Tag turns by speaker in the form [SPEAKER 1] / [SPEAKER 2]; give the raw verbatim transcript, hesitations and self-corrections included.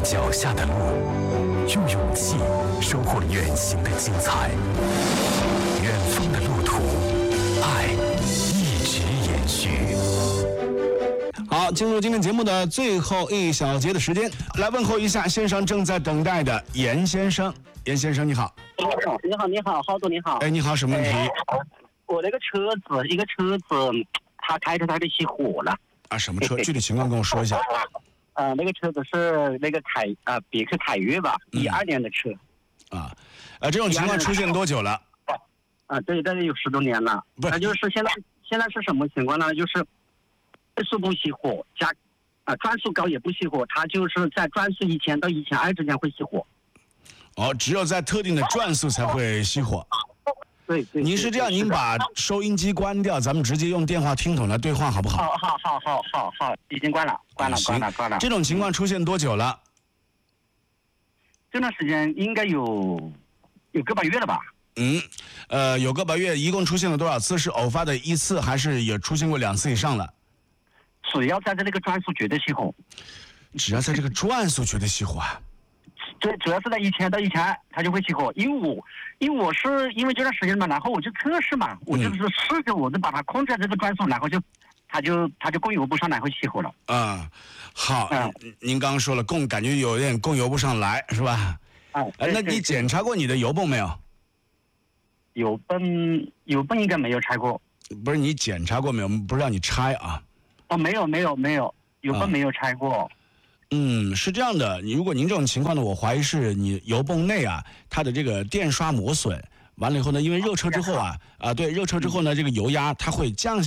[SPEAKER 1] 脚下的路，用勇气收获远行的精彩。远方的路途，爱一直延续。
[SPEAKER 2] 好，进入今天节目的最后一小节的时间，来问候一下线上正在等待的严先生。严先生你好。
[SPEAKER 3] 你好，你好，浩总你好。
[SPEAKER 2] 哎，你好，什么问题？
[SPEAKER 3] 哎、我那个车子，一个车子，它开着它就熄火了。
[SPEAKER 2] 啊，什么车？具体情况跟我说一下。
[SPEAKER 3] 呃，那个车子是那个凯啊、呃，别克凯越吧，一二年的车。
[SPEAKER 2] 啊，呃，这种情况出现多久了？
[SPEAKER 3] 啊，对，大概有十多年了。
[SPEAKER 2] 不是，
[SPEAKER 3] 它就是现在现在是什么情况呢？就是转速不熄火，加啊转速高也不熄火，它就是在转速一千到一千二之间会熄火。
[SPEAKER 2] 哦，只有在特定的转速才会熄火。
[SPEAKER 3] 对对。
[SPEAKER 2] 您是这样，您把收音机关掉，咱们直接用电话听筒来对话，好不好？
[SPEAKER 3] 好好好好好好，已经关了，关了，关了，关了。
[SPEAKER 2] 这种情况出现多久了？
[SPEAKER 3] 这段时间应该有有个把月了吧？
[SPEAKER 2] 嗯，呃，有个把月，一共出现了多少次？是偶发的一次，还是也出现过两次以上了？
[SPEAKER 3] 只要在这个转速绝对熄火。
[SPEAKER 2] 只要在这个转速绝对熄火啊？
[SPEAKER 3] 对，主要是在一千到一千二，它就会熄火。因为我，因为我是因为这段时间嘛，然后我就测试嘛，我就是试着我就把它控制在这个转速，然后就，它就它就供油不上来，会熄火了。
[SPEAKER 2] 啊、嗯，好，
[SPEAKER 3] 嗯、
[SPEAKER 2] 您刚刚说了供，感觉有点供油不上来，是吧？
[SPEAKER 3] 啊、
[SPEAKER 2] 呃，那你检查过你的油泵没有？
[SPEAKER 3] 油泵油泵应该没有拆过。
[SPEAKER 2] 不是你检查过没有？不是让你拆啊？
[SPEAKER 3] 哦，没有没有没有，油泵没有拆过。
[SPEAKER 2] 啊嗯，是这样的，你如果您这种情况呢，我怀疑是你油泵内啊，它的这个电刷磨损，完了以后呢，因为热车之后啊，啊对，热车之后呢，这个油压它会降下。